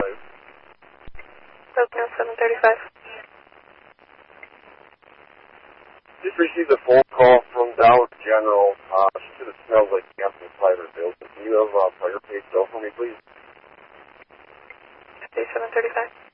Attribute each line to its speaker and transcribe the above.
Speaker 1: Fresno 735.
Speaker 2: Just received a phone call from Dallas General. She said it smells like gas inside her building. Can you have fire page cell for me, please?
Speaker 1: State 735.